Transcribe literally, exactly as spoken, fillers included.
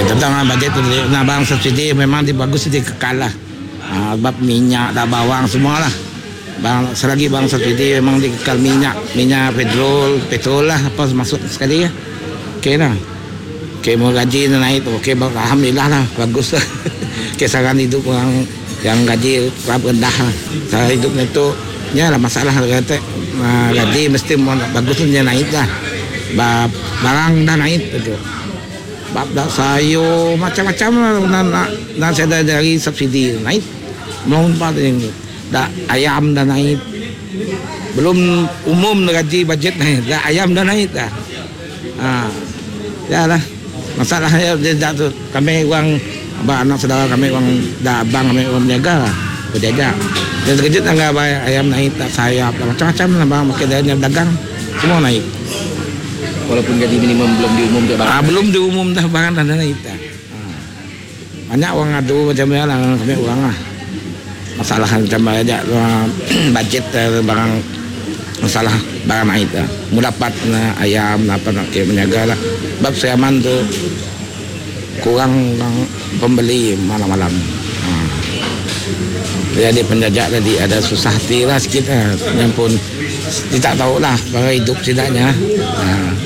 tentang budget tu nak bang subsidi memang dia bagus dia kekal lah. Ha, bab minyak dah bawang semua lah. Bang selagi bang subsidi memang dia kekal minyak, minyak petrol, petrol lah apa masuk sekali ya. Okey lah. Okey mau gaji naik tu. Okey alhamdulillah lah bagus lah. Kisaran hidup orang yang gaji rendah lah. Saya hidup itu ya lah masalah kata uh, gaji mesti bagus tu dia naik dah. Bab barang dah naik tu. Bab dah sayur macam-macam lah nak nak, nak saya dari subsidi naik. Belum pada yang dah ayam dah naik. Belum umum gaji budget naik. Dah ayam dah naik dah. Ha. Ya lah. Masalahnya dia dah tu kami orang abang anak saudara kami orang dah abang kami orang menjaga lah. Berjaga. Dan terkejut tangga ayam naik tak sayap macam-macam lah bang makin dia dagang semua naik. Walaupun gaji minimum belum diumum ke bang? Ah, belum diumum dah barang dah naik dah. Ha. Banyak orang adu macam ni lah kami orang lah. Masalah macam banyak budget barang masalah barang naik dah. Mu dapat na ayam apa nak ke menjaga lah. Bab siaman tu kurang pembeli malam-malam. Ha. Jadi penjajak tadi ada susah hati lah sikit lah. Yang pun dia tak tahu lah barang hidup setidaknya. Ha.